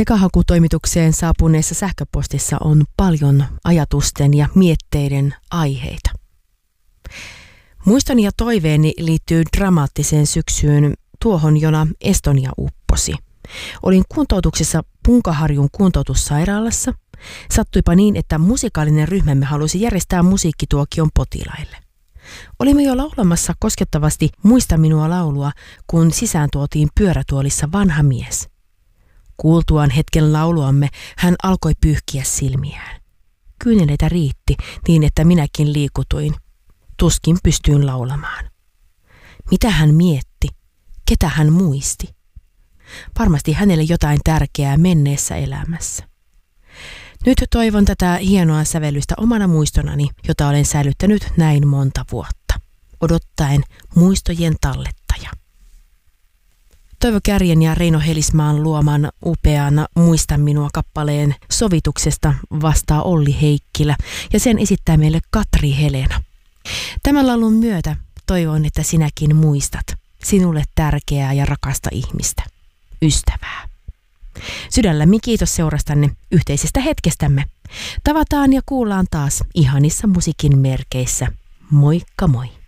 Sekahakutoimitukseen saapuneessa sähköpostissa on paljon ajatusten ja mietteiden aiheita. Muistoni ja toiveeni liittyy dramaattiseen syksyyn, tuohon, jona Estonia upposi. Olin kuntoutuksessa Punkaharjun kuntoutussairaalassa. Sattuipa niin, että musikaalinen ryhmämme halusi järjestää musiikkituokion potilaille. Olimme jo laulamassa koskettavasti Muista minua laulua, kun sisään tuotiin pyörätuolissa vanha mies. Kuultuaan hetken lauluamme, hän alkoi pyyhkiä silmiään. Kyyneleitä riitti niin, että minäkin liikutuin. Tuskin pystyin laulamaan. Mitä hän mietti? Ketä hän muisti? Varmasti hänelle jotain tärkeää menneessä elämässä. Nyt toivon tätä hienoa sävellystä omana muistonani, jota olen säilyttänyt näin monta vuotta, odottaen muistojen tallettaja. Toivo Kärjen ja Reino Helismaan luoman upean Muista minua -kappaleen sovituksesta vastaa Olli Heikkilä ja sen esittää meille Katri Helena. Tämän laulun myötä toivon, että sinäkin muistat sinulle tärkeää ja rakasta ihmistä, ystävää. Sydällämme kiitos seurastanne, yhteisestä hetkestämme. Tavataan ja kuullaan taas ihanissa musiikin merkeissä. Moikka moi!